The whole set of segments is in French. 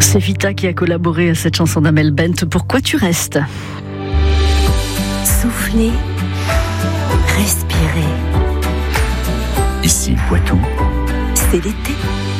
C'est Vita qui a collaboré à cette chanson d'Amel Bent. Pourquoi tu restes ? Souffler, respirer. Ici, Poitou. C'est l'été.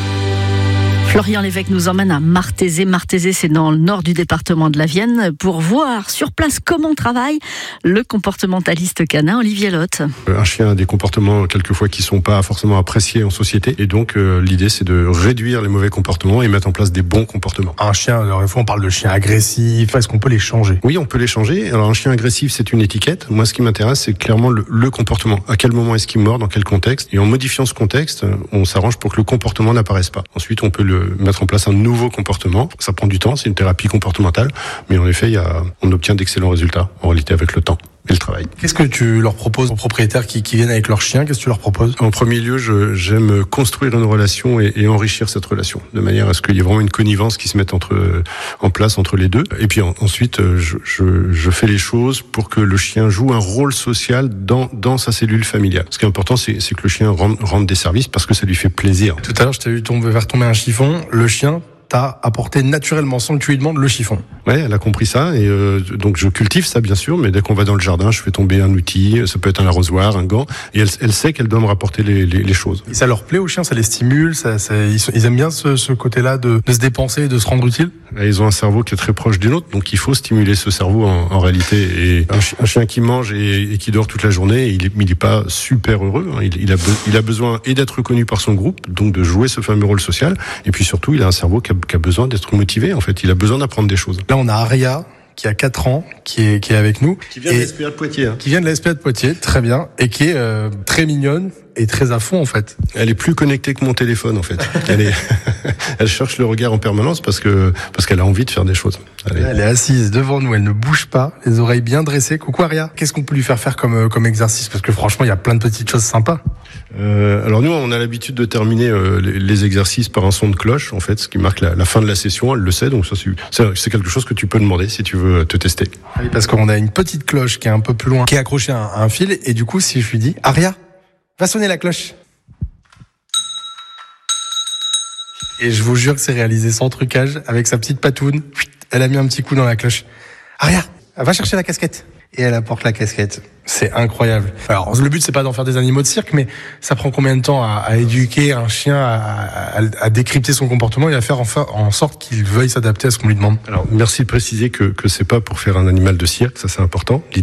Florian Lévesque nous emmène à Martézé. Martézé, c'est dans le nord du département de la Vienne, pour voir sur place comment travaille le comportementaliste canin Olivier Lotte. Un chien a des comportements quelquefois qui sont pas forcément appréciés en société, et donc l'idée c'est de réduire les mauvais comportements et mettre en place des bons comportements. Un chien, alors, on parle de chien agressif, est-ce qu'on peut les changer ? Oui, on peut les changer. Alors un chien agressif, c'est une étiquette. Moi, ce qui m'intéresse, c'est clairement le comportement. À quel moment est-ce qu'il mord, dans quel contexte ? Et en modifiant ce contexte, on s'arrange pour que le comportement n'apparaisse pas. Ensuite, on peut mettre en place un nouveau comportement. Ça prend du temps, c'est une thérapie comportementale, mais en effet, on obtient d'excellents résultats en réalité avec le temps et le travail. Qu'est-ce que tu leur proposes aux propriétaires qui viennent avec leur chien ? Qu'est-ce que tu leur proposes ? En premier lieu, j'aime construire une relation et enrichir cette relation, de manière à ce qu'il y ait vraiment une connivence qui se mette en place entre les deux. Et puis ensuite, je fais les choses pour que le chien joue un rôle social dans sa cellule familiale. Ce qui est important, c'est que le chien rende des services parce que ça lui fait plaisir. Tout à l'heure, je t'ai vu faire tomber un chiffon. Le chien t'a apporté naturellement, sans que tu lui demandes, le chiffon. Ouais, elle a compris ça, et donc je cultive ça bien sûr, mais dès qu'on va dans le jardin, je fais tomber un outil, ça peut être un arrosoir, un gant, et elle sait qu'elle doit me rapporter les choses. Et ça leur plaît aux chiens, ça les stimule, ils aiment bien ce côté-là de se dépenser et de se rendre utile. Ils ont un cerveau qui est très proche du nôtre, donc il faut stimuler ce cerveau en réalité. Et un chien qui mange et qui dort toute la journée, il est pas super heureux. Il a besoin et d'être reconnu par son groupe, donc de jouer ce fameux rôle social, et puis surtout, il a un cerveau qui a besoin d'être motivé, en fait. Il a besoin d'apprendre des choses. Là, on a Aria, qui a 4 ans, qui est avec nous. Qui vient de la SPA de Poitiers. Hein. Qui vient de la SPA de Poitiers, très bien. Et qui est très mignonne et très à fond, en fait. Elle est plus connectée que mon téléphone, en fait. Elle cherche le regard en permanence parce qu'elle a envie de faire des choses. Elle est assise devant nous, elle ne bouge pas, les oreilles bien dressées. Coucou Aria. Qu'est-ce qu'on peut lui faire comme exercice ? Parce que franchement, il y a plein de petites choses sympas. Alors nous, on a l'habitude de terminer les exercices par un son de cloche, en fait, ce qui marque la fin de la session. Elle le sait, donc ça c'est quelque chose que tu peux demander si tu veux te tester. Oui, parce qu'on a une petite cloche qui est un peu plus loin, qui est accrochée à un fil, et du coup, si je lui dis Aria, va sonner la cloche. Et je vous jure que c'est réalisé sans trucage, avec sa petite patoune. Elle a mis un petit coup dans la cloche. Aria, va chercher la casquette. Et elle apporte la casquette. C'est incroyable. Alors, le but, c'est pas d'en faire des animaux de cirque, mais ça prend combien de temps à éduquer un chien, à décrypter son comportement et à faire en sorte qu'il veuille s'adapter à ce qu'on lui demande ? Alors, merci de préciser que c'est pas pour faire un animal de cirque, ça c'est important.